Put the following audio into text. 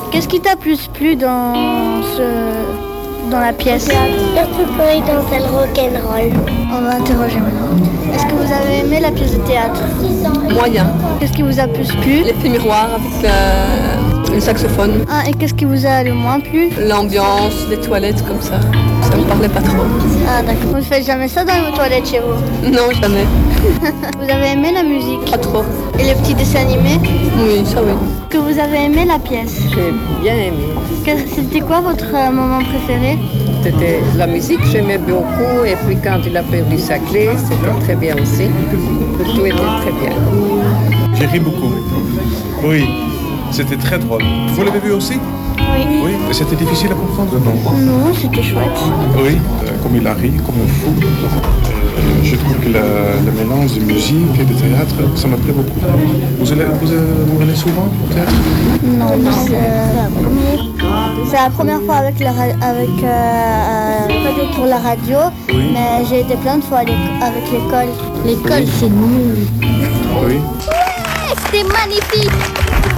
Qu'est-ce qui t'a plus plu dans la pièce? Surtout quand il dansait le rock'n'roll. On va interroger maintenant. Est-ce que vous avez aimé la pièce de théâtre? Moyen. Qu'est-ce qui vous a plus plu? L'effet miroir avec le saxophone. Ah, et qu'est-ce qui vous a le moins plu? L'ambiance, les toilettes comme ça. Ça me parlait pas trop. Ah d'accord. Vous ne faites jamais ça dans vos toilettes chez vous? Non, jamais. Vous avez aimé la musique? Pas trop. Et les petits dessins animés? Oui, ça oui. Que vous avez aimé la pièce? J'ai bien aimé. C'était quoi votre moment préféré? C'était la musique, j'aimais beaucoup. Et puis quand il a perdu sa clé, c'était très bien aussi. Tout était très bien. J'ai ri beaucoup. Oui, c'était très drôle. Vous l'avez vu aussi? Oui. Oui. Et c'était difficile à comprendre, non? Non, c'était chouette. Oui, comme il a ri, comme un fou. Je trouve que le mélange de musique et de théâtre, ça me plaît beaucoup. Vous venez souvent au théâtre? Non, c'est la première fois pour la radio, Oui. mais j'ai été plein de fois avec l'école. L'école, c'est nul. Oui. C'était magnifique.